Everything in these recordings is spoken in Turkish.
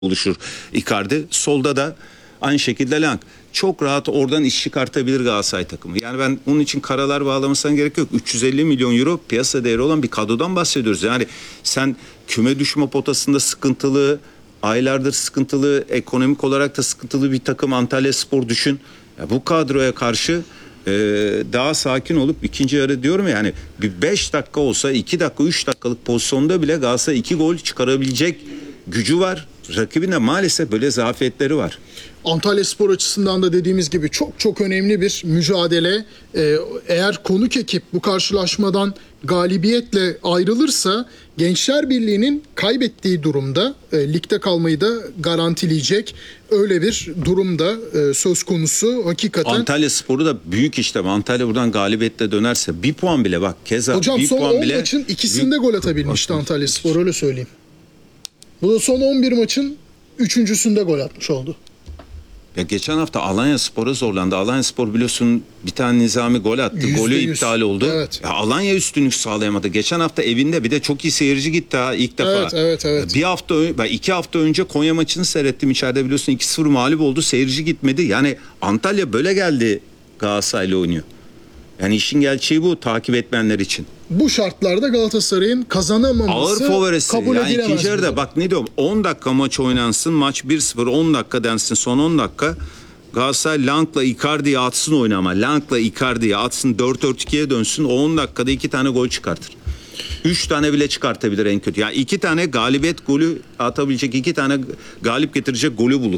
oluşur Icardi. Solda da aynı şekilde Lang. Çok rahat oradan iş çıkartabilir Galatasaray takımı. Yani ben onun için karalar bağlamasına gerek yok. 350 milyon euro piyasa değeri olan bir kadrodan bahsediyoruz. Yani sen küme düşme potasında sıkıntılı, aylardır sıkıntılı, ekonomik olarak da sıkıntılı bir takım Antalyaspor düşün. Ya bu kadroya karşı daha sakin olup ikinci yarı diyorum ya, yani bir 5 dakika olsa 2 dakika 3 dakikalık pozisyonda bile Galatasaray 2 gol çıkarabilecek gücü var. Rakibinde maalesef böyle zafiyetleri var. Antalyaspor açısından da dediğimiz gibi çok çok önemli bir mücadele. Eğer konuk ekip bu karşılaşmadan galibiyetle ayrılırsa Gençler Birliği'nin kaybettiği durumda ligde kalmayı da garantileyecek öyle bir durumda söz konusu hakikaten. Antalyaspor'u da büyük işlem. Antalya buradan galibiyetle dönerse bir puan bile, bak keza Hocam bir son puan 10 bile maçın ikisinde gol atabilmişti Antalyaspor, öyle söyleyeyim. Bu da son 11 maçın 3.'sünde gol atmış oldu. Ya geçen hafta Alanyaspor'a zorlandı. Alanyaspor biliyorsun bir tane Nizami gol attı. Golü %100. iptal oldu. Evet. Ya Alanya üstünlük sağlayamadı. Geçen hafta evinde bir de çok iyi seyirci gitti ha ilk defa. Evet. Bir hafta ben 2 hafta önce Konya maçını seyrettim içeride, biliyorsun 2-0 mağlup oldu. Seyirci gitmedi. Yani Antalya böyle geldi, Galatasaray'la oynuyor. Yani işin gerçeği bu takip etmeyenler için. Bu şartlarda Galatasaray'ın kazanamaması Ağır favorisi. kabul Yani edilemez. ikinci yarıda bak ne diyorum, 10 dakika maç oynansın, maç 1-0, 10 dakika densin, son 10 dakika Galatasaray Lang'la Icardi'yi atsın oynama. Lang'la Icardi'yi atsın, 4-4-2'ye dönsün, o 10 dakikada 2 tane gol çıkartır. 3 tane bile çıkartabilir en kötü. Yani 2 tane galibiyet golü atabilecek, 2 tane galip getirecek golü bulur.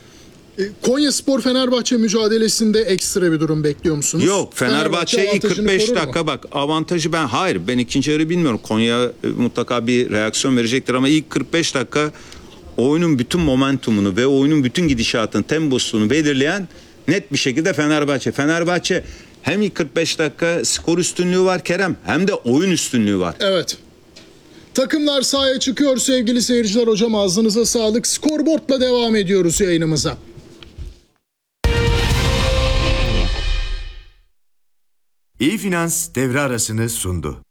Konyaspor Fenerbahçe mücadelesinde ekstra bir durum bekliyor musunuz? Yok, Fenerbahçe ilk avantajını 45 korur mu? dakika bak avantajı ben ikinci yarı bilmiyorum. Konya mutlaka bir reaksiyon verecektir ama ilk 45 dakika oyunun bütün momentumunu ve oyunun bütün gidişatını, temposunu belirleyen net bir şekilde Fenerbahçe. Fenerbahçe hem ilk 45 dakika skor üstünlüğü var Kerem, hem de oyun üstünlüğü var. Evet. Takımlar sahaya çıkıyor sevgili seyirciler. Hocam ağzınıza sağlık. Skorboard'la devam ediyoruz yayınımıza. İyi Finans devre arasını sundu.